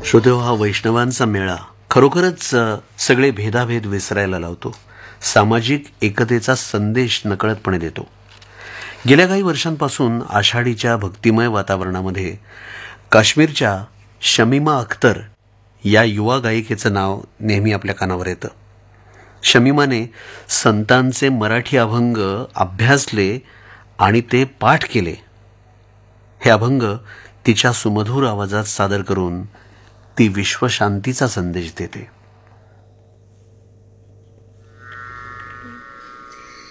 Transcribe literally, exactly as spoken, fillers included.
श्रोतेहो, हा वैष्णवांचा मेळा खरोखरच अ, सगळे भेदाभेद विसरायला लावतो. सामाजिक एकतेचा संदेश नकळतपणे देतो. गेल्या काही वर्षांपासून आषाढीच्या भक्तिमय वातावरणामध्ये काश्मीरच्या शमीमा अख्तर या युवा गायिकेचं नाव नेहमी आपल्या कानावर येतं. शमीमाने संतांचे मराठी अभंग अभ्यासले आणि ते पाठ केले. हे अभंग तिच्या सुमधूर आवाजात सादर करून ती विश्वशांतीचा संदेश देते.